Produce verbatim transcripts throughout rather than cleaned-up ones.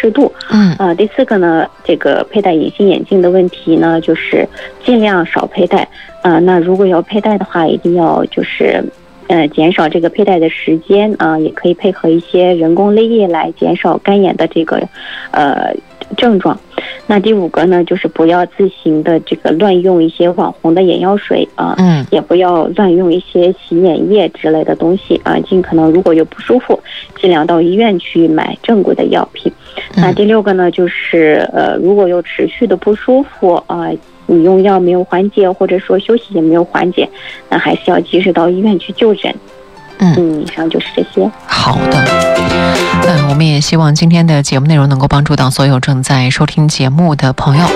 适度。 嗯， 呃，第四个呢，这个佩戴隐形眼镜的问题呢，就是尽量少佩戴。呃，那如果要佩戴的话，一定要就是呃减少这个佩戴的时间啊、呃，也可以配合一些人工泪液来减少干眼的这个呃症状。那第五个呢，就是不要自行的这个乱用一些网红的眼药水啊， 嗯， 也不要乱用一些洗眼液之类的东西啊，尽可能如果有不舒服，尽量到医院去买正规的药品。那第六个呢，就是呃，如果有持续的不舒服啊，你用药没有缓解，或者说休息也没有缓解，那还是要及时到医院去就诊。嗯，以上就是这些。 好的，嗯，我们也希望今天的节目内容能够帮助到所有正在收听节目的朋友。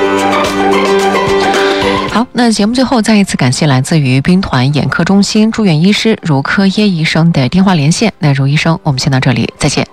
好，那节目最后再一次感谢来自于兵团眼科中心住院医师茹科耶医生的电话连线。那茹医生，我们先到这里，再见。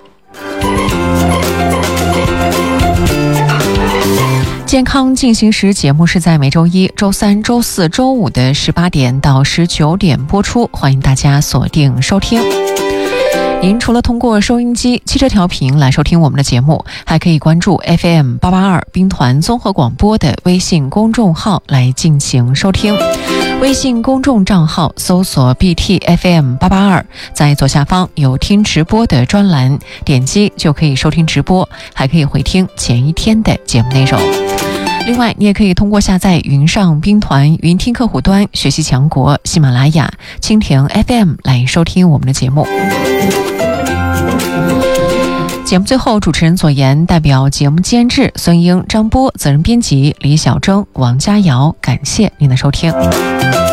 健康进行时节目是在每周一、周三、周四周五的十八点到十九点播出，欢迎大家锁定收听。您除了通过收音机、汽车调频来收听我们的节目，还可以关注 F M 八八二兵团综合广播的微信公众号来进行收听。微信公众账号搜索 B T F M 八八二，在左下方有听直播的专栏，点击就可以收听直播，还可以回听前一天的节目内容。另外，你也可以通过下载云上兵团云听客户端、学习强国、喜马拉雅、蜻蜓 F M 来收听我们的节目。节目最后，主持人左言代表节目监制孙英、张波，责任编辑李小征、王佳瑶，感谢您的收听。